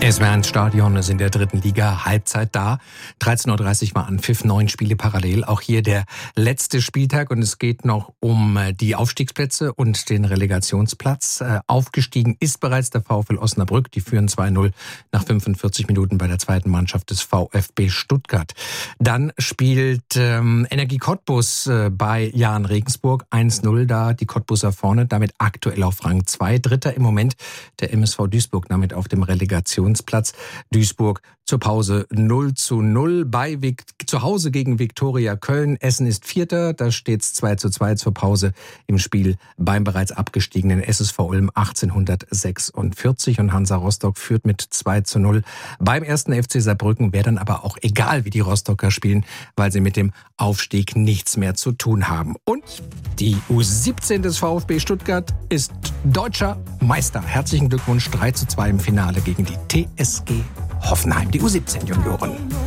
SWR1 ist in der dritten Liga, Halbzeit da. 13.30 Uhr war Anpfiff, 9 Spiele parallel. Auch hier der letzte Spieltag und es geht noch um die Aufstiegsplätze und den Relegationsplatz. Aufgestiegen ist bereits der VfL Osnabrück. Die führen 2-0 nach 45 Minuten bei der zweiten Mannschaft des VfB Stuttgart. Dann spielt Energie Cottbus bei Jahn Regensburg 1-0 da. Die Cottbuser vorne, damit aktuell auf Rang 2. Dritter im Moment der MSV Duisburg, damit auf dem Relegationsplatz. Duisburg zur Pause 0-0 zu Hause gegen Viktoria Köln. Essen ist Vierter, da steht's 2-2 zur Pause im Spiel beim bereits abgestiegenen SSV Ulm 1846 und Hansa Rostock führt mit 2-0 beim ersten FC Saarbrücken. Wäre dann aber auch egal, wie die Rostocker spielen, weil sie mit dem Aufstieg nichts mehr zu tun haben. Und die U17 des VfB Stuttgart ist deutscher Meister. Herzlichen Glückwunsch, 3-2 im Finale gegen die TSG Hoffenheim, die U17-Junioren.